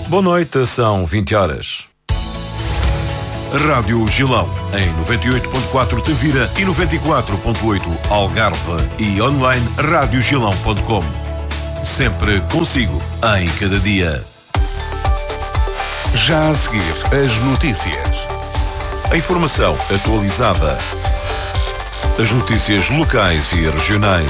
Boa noite, são 20 horas. Rádio Gilão, em 98.4 Tavira e 94.8 Algarve e online radiogilão.com. Sempre consigo, em cada dia. Já a seguir, as notícias. A informação atualizada. As notícias locais e regionais.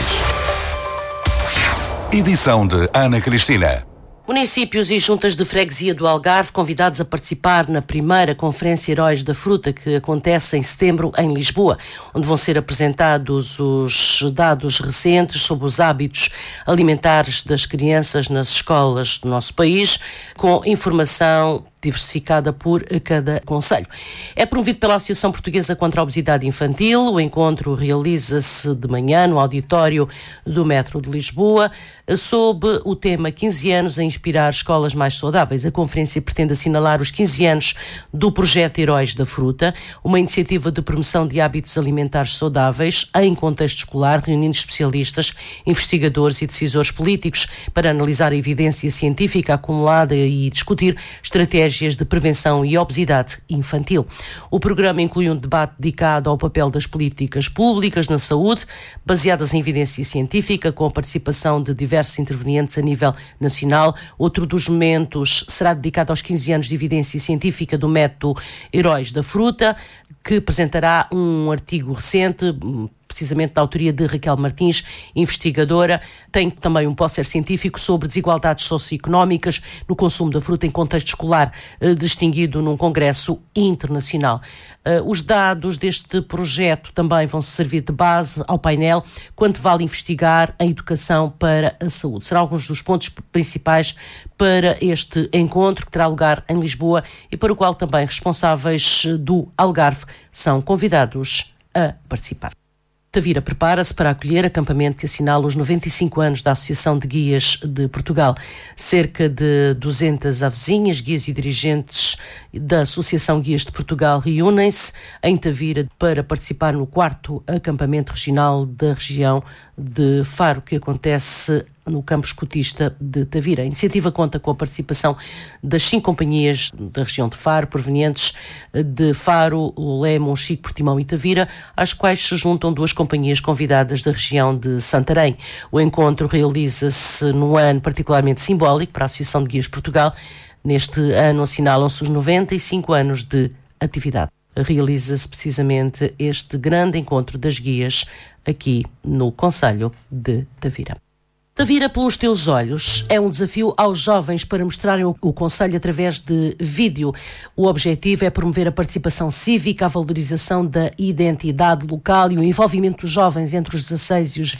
Edição de Ana Cristina. Municípios e juntas de freguesia do Algarve convidados a participar na primeira Conferência Heróis da Fruta, que acontece em setembro em Lisboa, onde vão ser apresentados os dados recentes sobre os hábitos alimentares das crianças nas escolas do nosso país, com informação diversificada por cada concelho. É promovido pela Associação Portuguesa contra a Obesidade Infantil. O encontro realiza-se de manhã no auditório do Metro de Lisboa, sob o tema 15 anos a inspirar escolas mais saudáveis. A conferência pretende assinalar os 15 anos do projeto Heróis da Fruta, uma iniciativa de promoção de hábitos alimentares saudáveis em contexto escolar, reunindo especialistas, investigadores e decisores políticos para analisar a evidência científica acumulada e discutir estratégias de prevenção e obesidade infantil. O programa inclui um debate dedicado ao papel das políticas públicas na saúde, baseadas em evidência científica, com a participação de diversos intervenientes a nível nacional. Outro dos momentos será dedicado aos 15 anos de evidência científica do método Heróis da Fruta, que apresentará um artigo recente, precisamente da autoria de Raquel Martins, investigadora. Tem também um póster científico sobre desigualdades socioeconómicas no consumo da fruta em contexto escolar, distinguido num congresso internacional. Os dados deste projeto também vão servir de base ao painel Quanto vale investigar a educação para a saúde. Serão alguns dos pontos principais para este encontro, que terá lugar em Lisboa e para o qual também responsáveis do Algarve são convidados a participar. Tavira prepara-se para acolher acampamento que assinala os 95 anos da Associação de Guias de Portugal. Cerca de 200 avezinhas, guias e dirigentes da Associação Guias de Portugal reúnem-se em Tavira para participar no 4º acampamento regional da região de Faro, que acontece no campo escotista de Tavira. A iniciativa conta com a participação das 5 companhias da região de Faro, provenientes de Faro, Lolé, Monchique, Portimão e Tavira, às quais se juntam 2 companhias convidadas da região de Santarém. O encontro realiza-se num ano particularmente simbólico para a Associação de Guias de Portugal. Neste ano assinalam-se os 95 anos de atividade. Realiza-se precisamente este grande encontro das guias aqui no concelho de Tavira. Tavira pelos teus olhos é um desafio aos jovens para mostrarem o concelho através de vídeo. O objetivo é promover a participação cívica, a valorização da identidade local e o envolvimento dos jovens entre os 16 e os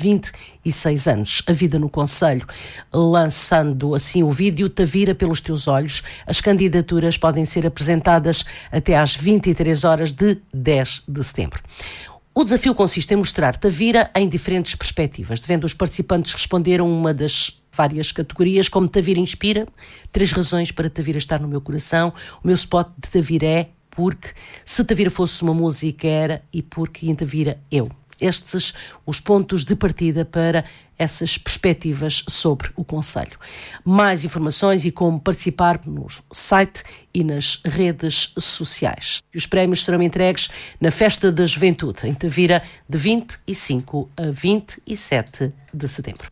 26 anos. A vida no concelho. Lançando assim o vídeo Tavira pelos teus olhos, as candidaturas podem ser apresentadas até às 23 horas de 10 de setembro. O desafio consiste em mostrar Tavira em diferentes perspectivas, devendo os participantes responder a uma das várias categorias, como Tavira inspira, 3 razões para Tavira estar no meu coração, o meu spot de Tavira é porque, se Tavira fosse uma música era e porque em Tavira eu. Estes os pontos de partida para essas perspectivas sobre o concelho. Mais informações e como participar no site e nas redes sociais. Os prémios serão entregues na Festa da Juventude, em Tavira, de 25 a 27 de setembro.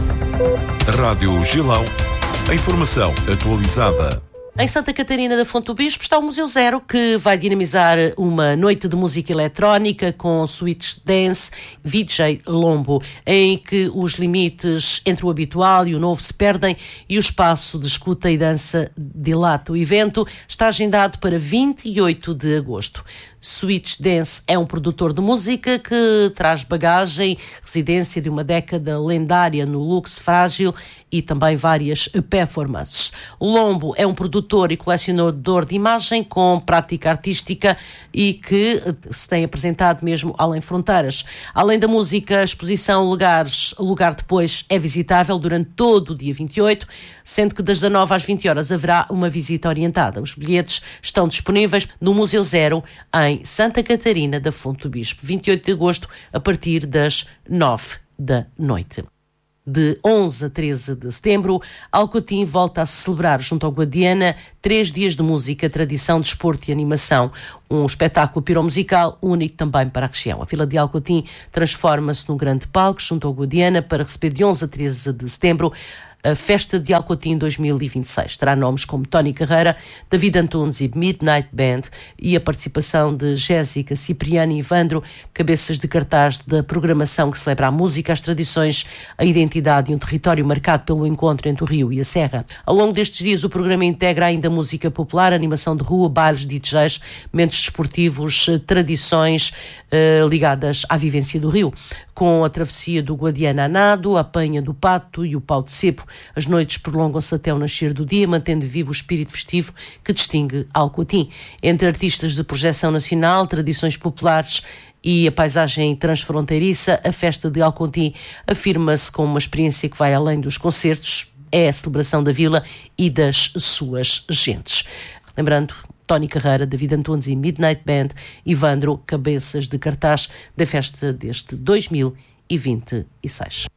Rádio Gilão, a informação atualizada. Em Santa Catarina da Fonte do Bispo está o Museu Zero, que vai dinamizar uma noite de música eletrónica com suites dance, VJ Lombo, em que os limites entre o habitual e o novo se perdem e o espaço de escuta e dança dilata. O evento está agendado para 28 de agosto. Suites Dance é um produtor de música que traz bagagem, residência de uma década lendária no luxo frágil e também várias performances. Lombo é um produtor e colecionador de imagem com prática artística e que se tem apresentado mesmo além fronteiras. Além da música, a exposição Lugar Depois é visitável durante todo o dia 28, sendo que das 19 às 20 horas haverá uma visita orientada. Os bilhetes estão disponíveis no Museu Zero, em Santa Catarina da Fonte do Bispo, 28 de agosto, a partir das 9 da noite. De 11 a 13 de setembro, Alcotim volta a celebrar junto ao Guadiana 3 dias de música, tradição, desporto e animação. Um espetáculo piromusical único também para a região. A Vila de Alcotim transforma-se num grande palco junto ao Guadiana para receber de 11 a 13 de setembro a Festa de Alcotim 2026. Terá nomes como Tony Carreira, David Antunes e Midnight Band e a participação de Jéssica, Cipriano e Ivandro, cabeças de cartaz da programação que celebra a música, as tradições, a identidade e um território marcado pelo encontro entre o Rio e a Serra. Ao longo destes dias o programa integra ainda música popular, animação de rua, bailes, DJs, momentos desportivos, tradições ligadas à vivência do Rio, com a travessia do Guadiana a nado, a apanha do pato e o pau de cepo. As noites prolongam-se até o nascer do dia, mantendo vivo o espírito festivo que distingue Alcotim. Entre artistas de projeção nacional, tradições populares e a paisagem transfronteiriça, a Festa de Alcotim afirma-se como uma experiência que vai além dos concertos, é a celebração da vila e das suas gentes. Lembrando, Tony Carreira, David Antunes e Midnight Band, Ivandro, cabeças de cartaz da festa deste 2026.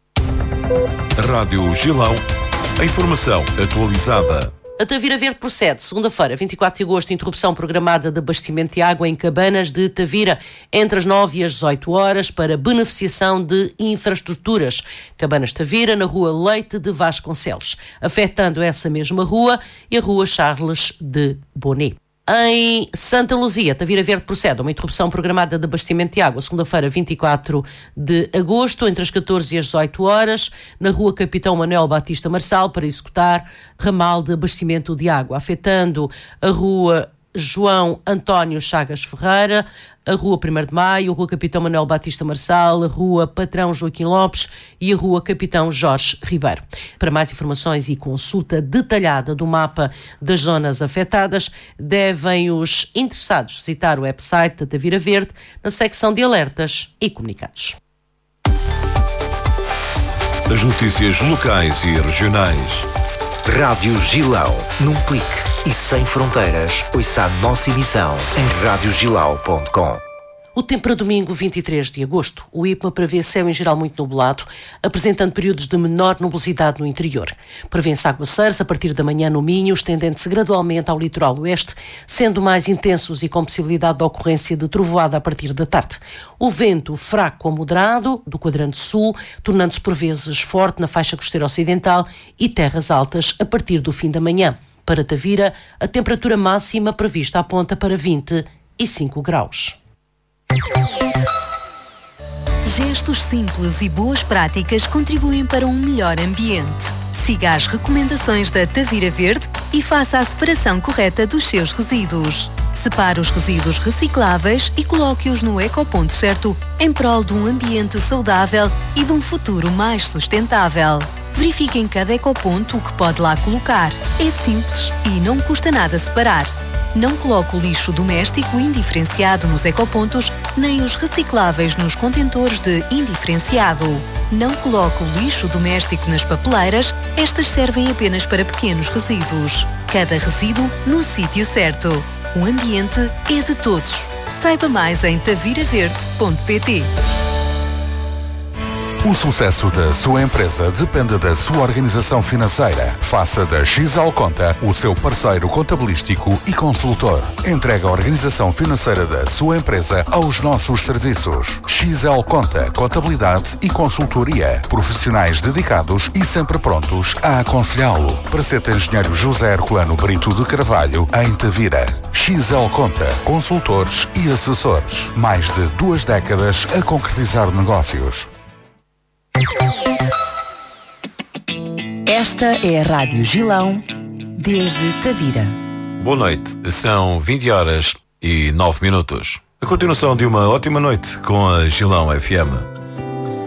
Rádio Gilão, a informação atualizada. A Tavira Verde procede, segunda-feira, 24 de agosto, interrupção programada de abastecimento de água em Cabanas de Tavira, entre as 9 e as 18 horas, para beneficiação de infraestruturas. Cabanas de Tavira, na rua Leite de Vasconcelos, afetando essa mesma rua e a rua Charles de Bonet. Em Santa Luzia, Tavira Verde procede a uma interrupção programada de abastecimento de água, segunda-feira, 24 de agosto, entre as 14 e as 18 horas, na rua Capitão Manuel Batista Marçal, para executar ramal de abastecimento de água, afetando a rua João António Chagas Ferreira, a Rua 1º de Maio, a Rua Capitão Manuel Batista Marçal, a Rua Patrão Joaquim Lopes e a Rua Capitão Jorge Ribeiro. Para mais informações e consulta detalhada do mapa das zonas afetadas, devem os interessados visitar o website da Tavira Verde na secção de alertas e comunicados. As notícias locais e regionais. Rádio Gilão, num clique e sem fronteiras. Ouça a nossa emissão em radiogilau.com. O tempo para domingo, 23 de agosto. O IPMA prevê céu em geral muito nublado, apresentando períodos de menor nubosidade no interior. Prevê-se aguaceiros a partir da manhã no Minho, estendendo-se gradualmente ao litoral oeste, sendo mais intensos e com possibilidade de ocorrência de trovoada a partir da tarde. O vento fraco a moderado, do quadrante sul, tornando-se por vezes forte na faixa costeira ocidental e terras altas a partir do fim da manhã. Para Tavira, a temperatura máxima prevista aponta para 25 graus. Gestos simples e boas práticas contribuem para um melhor ambiente. Siga as recomendações da Tavira Verde e faça a separação correta dos seus resíduos. Separe os resíduos recicláveis e coloque-os no ecoponto certo em prol de um ambiente saudável e de um futuro mais sustentável. Verifique em cada ecoponto o que pode lá colocar. É simples e não custa nada separar. Não coloque o lixo doméstico indiferenciado nos ecopontos, nem os recicláveis nos contentores de indiferenciado. Não coloque o lixo doméstico nas papeleiras, estas servem apenas para pequenos resíduos. Cada resíduo no sítio certo. O ambiente é de todos. Saiba mais em taviraverde.pt. O sucesso da sua empresa depende da sua organização financeira. Faça da XL Conta o seu parceiro contabilístico e consultor. Entregue a organização financeira da sua empresa aos nossos serviços. XL Conta, contabilidade e consultoria. Profissionais dedicados e sempre prontos a aconselhá-lo. Praceta Engenheiro José Herculano Brito de Carvalho, em Tavira. XL Conta, consultores e assessores. Mais de 2 décadas a concretizar negócios. Esta é a Rádio Gilão, desde Tavira. Boa noite, são 20h09. A continuação de uma ótima noite com a Gilão FM.